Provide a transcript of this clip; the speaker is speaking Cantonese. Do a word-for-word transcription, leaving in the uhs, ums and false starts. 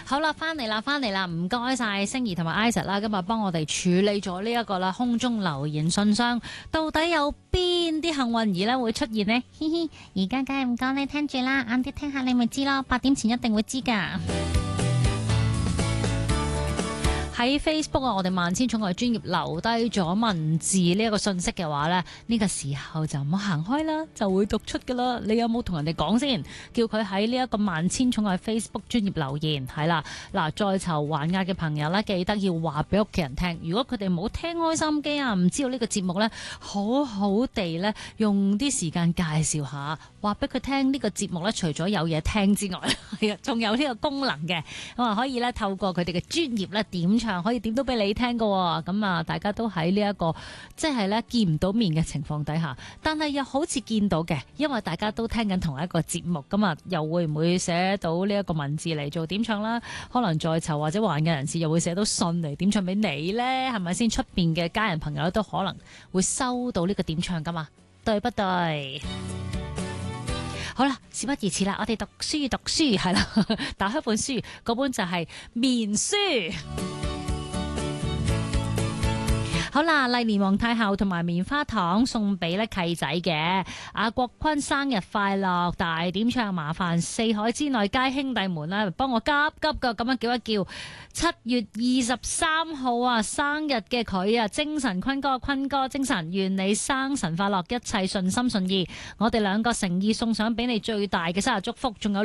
好啦，翻嚟啦，翻嚟啦，唔該晒星兒同埋 Isaac 啦，今日幫我哋處理咗呢一個啦，空中留言信箱，到底有邊啲幸運兒咧會出現呢？嘻嘻，而家梗係唔講你聽住啦，晏啲聽下你咪知咯，八點前一定會知噶。喺 Facebook 啊，我哋萬千寵愛專頁留低咗文字呢一個信息嘅話呢，呢、呢個時候就唔好行開啦，就會讀出噶啦。你有冇同人哋講先？叫佢喺呢一個萬千寵愛 Facebook 專頁留言，係啦。嗱，在囚還押嘅朋友呢，記得要話俾屋企人聽。如果佢哋冇聽開心機啊，唔知道呢個節目呢，好好地呢，用啲時間介紹下，話俾佢聽呢個節目呢，除咗有嘢聽之外，係啊，仲有呢個功能嘅，咁啊可以呢，透過佢哋嘅專頁呢點唱。可以點都俾你聽噶，咁啊，大家都喺呢一個即係咧見唔到面嘅情況底下，但係又好似見到嘅，因為大家都聽緊同一個節目，咁啊，又會唔會寫到呢一個文字嚟做點唱啦？可能在囚或者還嘅人士又會寫到信嚟點唱俾你呢？係咪先？出邊嘅家人朋友都可能會收到呢個點唱噶嘛？對不對？好啦，事不宜遲啦，我哋讀書讀書係啦，打開本書，嗰本就係面書。好啦，麗蓮皇太后同埋棉花糖送俾咧契仔嘅阿國坤生日快樂，大點唱，麻煩四海之內皆兄弟們啦，幫我急急嘅咁樣叫一叫。七月二十三號啊，生日嘅佢啊，精神坤哥，坤哥精神，願你生辰快樂，一切順心順意。我哋兩個誠意送上俾你最大嘅生日祝福，仲有